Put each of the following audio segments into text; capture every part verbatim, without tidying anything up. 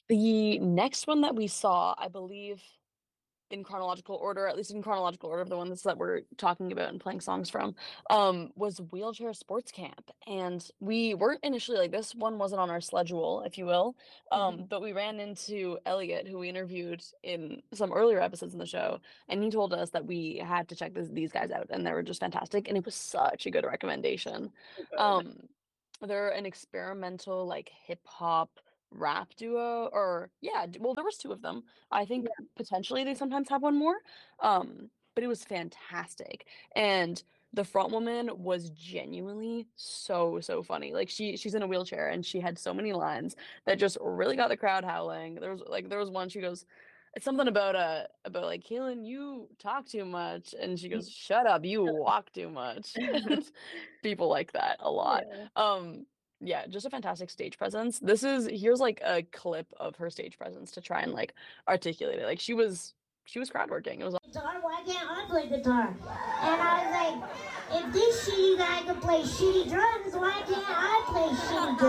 The next one that we saw, I believe in chronological order, at least in chronological order of the ones that we're talking about and playing songs from, um, was Wheelchair Sports Camp. And we weren't initially like this one wasn't on our schedule, if you will. Um, Mhm. but we ran into Elliot, who we interviewed in some earlier episodes in the show, and he told us that we had to check this, these guys out, and they were just fantastic. And it was such a good recommendation. Oh, good. Um, they're an experimental like hip hop rap duo, or yeah, d- well, there was two of them. I think Yeah. potentially they sometimes have one more. Um, but it was fantastic. And the front woman was genuinely so, so funny. Like she she's in a wheelchair and she had so many lines that just really got the crowd howling. There was like there was one she goes, it's something about uh about like Kaylin, you talk too much. And she goes, shut up, you walk too much. And people like that a lot. Yeah. Um yeah, just a fantastic stage presence. This is here's like a clip of her stage presence to try and like articulate it. Like she was she was crowd working. It was Guitar, why can't I play guitar? And I was like, if this shitty guy can play shitty drums, why can't I play shitty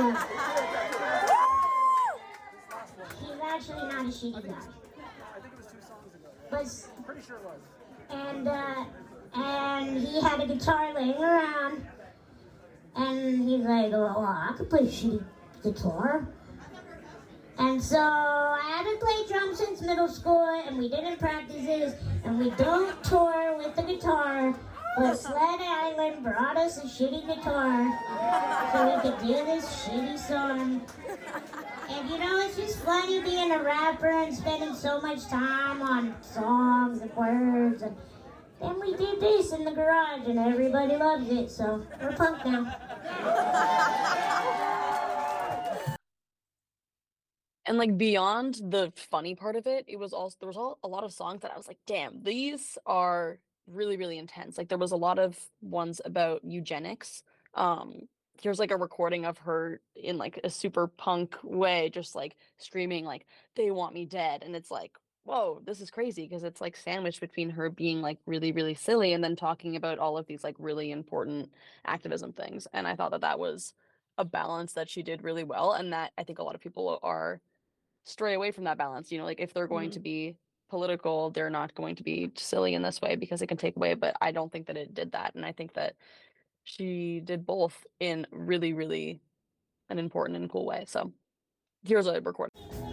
drums? He's actually not a shitty guy. I think it was two songs ago. But I'm pretty sure it was. and uh, and he had a guitar laying around, and he's like, well, I could play shitty guitar. And so I haven't played drums since middle school, and we didn't practice this, and we don't tour with the guitar. But Sled Island brought us a shitty guitar so we could do this shitty song. And you know, it's just funny being a rapper and spending so much time on songs and words. And then we did this in the garage, and everybody loves it, so we're pumped now. and like beyond the funny part of it, it was also there was all, a lot of songs that I was like, damn, these are really, really intense. Like there was a lot of ones about eugenics. Um, here's like a recording of her in like a super punk way, just like screaming like they want me dead. And it's like, whoa, this is crazy because it's like sandwiched between her being like really, really silly and then talking about all of these like really important activism things. And I thought that that was a balance that she did really well, and that I think a lot of people are stray away from that balance. You know, like if they're going to Mhm. be political, they're not going to be silly in this way because it can take away. But I don't think that it did that. And I think that she did both in really, really an important and cool way. So here's a recording.